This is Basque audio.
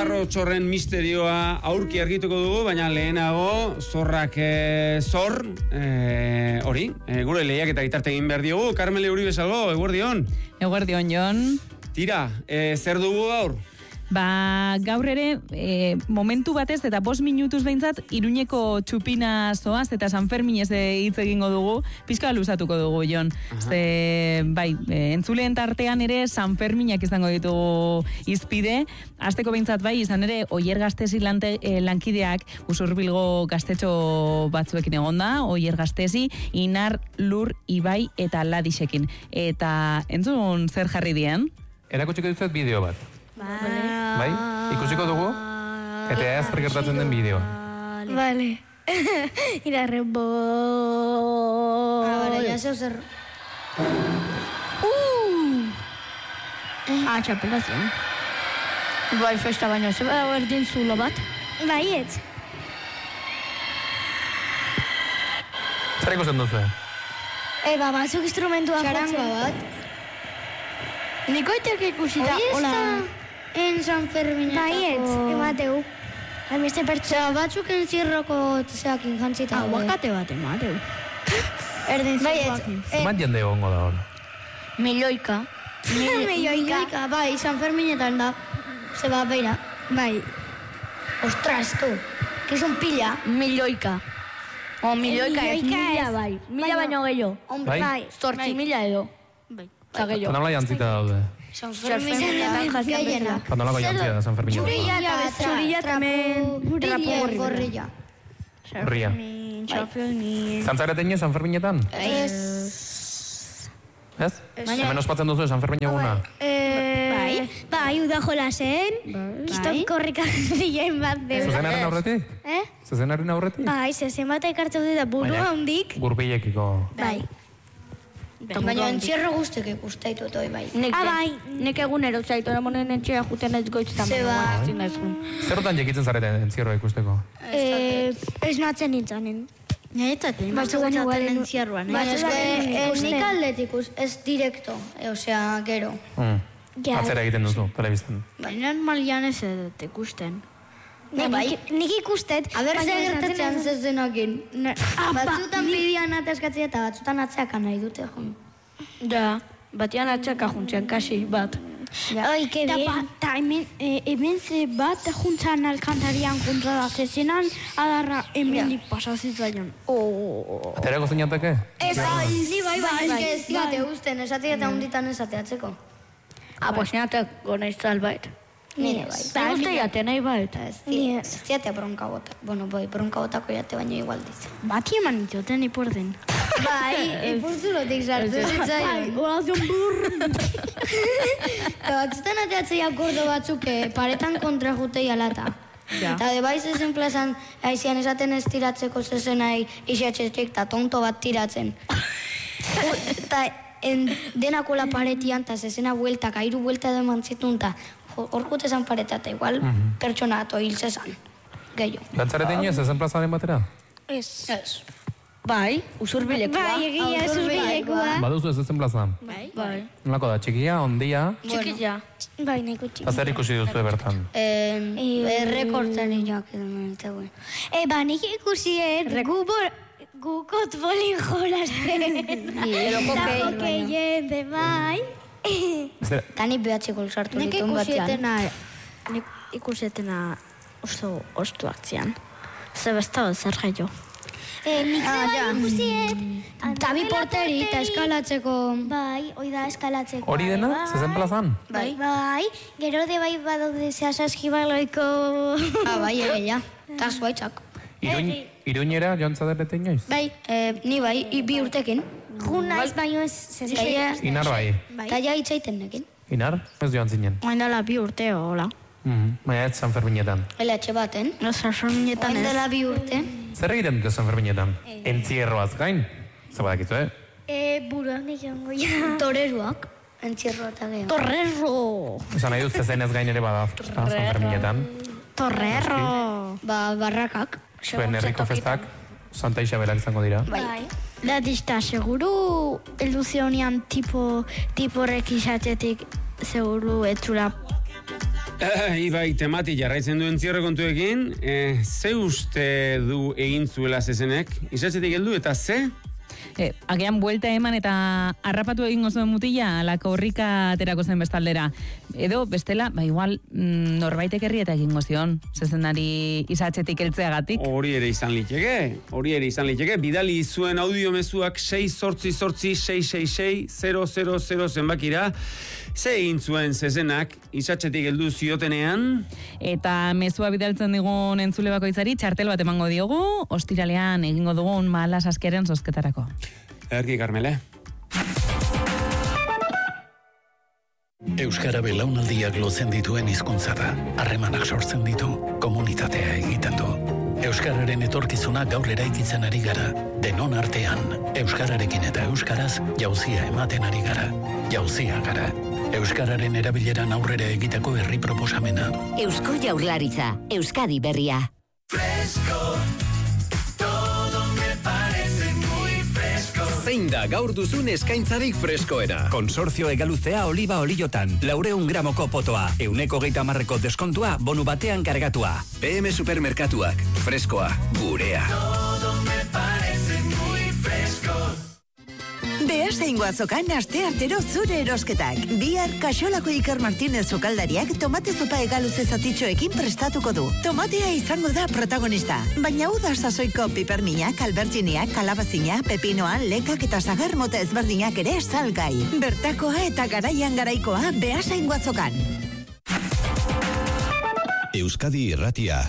Nafarro txorren misterioa aurki argituko dugu, baina lehenago zorrak zor, hori, gure lehiak eta gitarte egin behar diogu. Carmele Uribe Salgo, eguerdion. Eguerdion, Jon. Tira, zer dugu gaur? Gaur ere, momentu batez eta 5 minutuz behintzat, Iruñeko txupina zoaz eta San Ferminez hitz egingo dugu, pizka luzatuko dugu, Jon. Entzuleen tartean ere San Ferminak izango ditugu izpide, hasteko behintzat bai, izan ere, Oier Gastezi lankideak Usurbilgo gaztetxo batzuekin egonda, Oier Gastezi, Inar, Lur, Ibai eta Ladisekin. Eta entzun zer jarri dien? Erakutsiko duzet bideo bat. Bai? Ikusiko dugu? Eta ez gertatzen den bideoa. Vale. Irarre Ahora, ya se observa. Txapelazioan. Bai, festa baino, ze berdin zulo bat? Baietz. Zer ikusten duzu? Batzuk instrumentua Charanga bat. Nikoitek ikusita, hola. En San Ferminetako. Baietz, emateu. Hainbeste pertsona batzuk entzierroko zeakin jantzita. Aguakate bat emateu. Erdin zuakin. Zemat jende egongo da hor? Milioika. Milioika, bai, San Ferminetan da. Zeba, beira. Bai. Ostras, tu. Que son pila. Milioika. Milioika ez, mila bai. Mila baino gehiago. Bai? 8.000 edo. Bai. Eta gehiago. Panola jantzita daude. San Ferminetan jazian. Panolako jantzia da San Ferminetan. Txurilla hemen. Gorrilla. Horria. Zantzareten San Ferminetan? Ez. Ez? Hemen ospatzen duzu San Fermin eguna? Bai, uda jolasen. Kiston korrikak ziren bat deu. Zezenaren aurretik? Zezenaren aurretik? Bai, zezen bat ekartzen dut da buru handik. Gurpilekiko. Bai. Baina entzierro guztek ikustaitu toi bai. Bai. Nek egunero zaitu, eramonen entxera juten ez goitztan. Zerotan jekitzen zareten entzierroa ikusteko? Ez natzen nintzanen. Nahetzaten, batzugatzen entzierroan. Baina nik atletikus, ez direkto, osea, gero. Atzera egiten duzu, telebizten. Baina normalian ez dut ikusten. Nik ikustet. Aber, zer gertatzean zezenakin. Batzutan bidean ateskatzea eta batzutan atzeakan nahi dute, jun. Ja, batian atzeaka juntzen, kasi, bat. Oi, que bien. Ta hemen ze bat juntzan alkantarian kontra da zezenan, adarra hemendik pasazitzaion. Aterako zeinateke? Bai, ez digate guzten, esatik eta hunditan esateatzeko. Pues neatek gona izal bait. Nire bai. Eta uste jate nahi bait. Ez ziatea bronka bota. Bueno, bai, bronka botako jate baino igual diz. Bati eman itzoten iporden. Bai, ipurtzulotik sartu zitzaion. Orazion burr. Eta batzutan ateatzea gordo batzuk paretan kontra jutei alata. Eta debaiz ezen plazan aizian esaten ez tiratzeko zezenai isiatxetik eta tonto bat tiratzen. Eta denakola paretian eta zezena bueltak, airu buelta edo mantzitun eta hor jutezan pareta eta igual pertsona ato hil zezan. Gehiago. Gantzareten ez ezen plazaren batera? Ez. Bai, usurbilekoa. Bai, egia usurbilekoa. Baduzu ez ezen plazan? Bai. Nolako da, txikia, ondia? Txikia. Bai, neko txikia. Zer ikusi duzu bertan? Rekortzen irak edo menetzeuen. Nik ikusi gukot bolin jolazten. Eta hokeien, de bai. Eta nik behatxeko sartu ditun batean. Nik ikusietena ostu akzian. Zebestau zer gehiago. Nik zeba ikusiet. Tabi porteri eta eskalatzeko. Bai, hoi da eskalatzeko. Hori dena? Zezen plazan? Bai. Gero de bai badaude zehasaskibaloiko. Bai, egia. Eta zuaitzak. Iruñera joan zaderete inoiz? Bai, ni bai, bi urtekin. Gun naiz baino ez zezen. Inar bai. Eta ja itzaiten nekin. Inar? Ez joan zinen? Oindela 2 urte, hola. Baina ez San Ferminetan. Elatxe baten. San Ferminetan ez. Oindela 2 urte. Zer egiten dute San Ferminetan? Entzierroaz gain? Zer badakizu, Buruak nikiongo ja. Toreruak. Entzierroa eta gehiago. Torrerro! Esan nahi duz zezenez gain ere bada San Ferminetan. Torrerro! Barrakak. Zuen herriko festak Santa Isabelak izango dira. Bai. Da dista, seguru eluzionian tipo horrek izatetik seguru etzula Ibai temati jarraitzen duen zierre kontuekin, ze uste du egin zuela zezenek? Izatzetik heldu eta ze? Agian buelta eman eta harrapatu egingo zuen mutila, alako horrika aterako zen bestaldera. Edo, bestela, igual norbaitek herri eta egingo zion, zezenari izatzetik heltzeagatik. Hori ere izan liteke. Bidali zuen audio mezuak 688-666-000 zenbakira. Ze egin zuen zezenak izatzetik heldu ziotenean? Eta mezua bidaltzen digun entzule bakoitzari txartel bat emango diogu, ostiralean egingo dugun malas askeren zozketarako. Erki, Karmele. Euskara belaunaldiak lotzen dituen hizkuntza da. Harremanak sortzen ditu, komunitatea egiten du. Euskararen etorkizuna gaur eraikitzen ari gara. Denon artean, euskararekin eta euskaraz jauzia ematen ari gara. Jauzia gara. Euskararen erabileran aurrera egiteko herri proposamena. Eusko Jaurlaritza, Euskadi berria. Fresco, todo me parece muy fresco. Zein da gaur duzun eskaintzarik freskoena? Konsortzio Egaluzea oliba oliotan, 400 gramoko potoa, 130% deskontua, bonu batean kargatua. PM Supermerkatuak, freskoa, gurea. Todo me parece muy fresco. Beasaingo azokan aste artero zure erosketak. Bihar Kaxolako Iker Martínez sukaldariak tomate zupa egaluze zatitxoekin prestatuko du. Tomatea izango da protagonista. Baina uda sasoiko piperminak, albertzinak, kalabazina, pepinoa, lekak eta sagar mota ezberdinak ere salgai. Bertakoa eta garaian garaikoa Beasaingo azokan. Euskadi Irratia.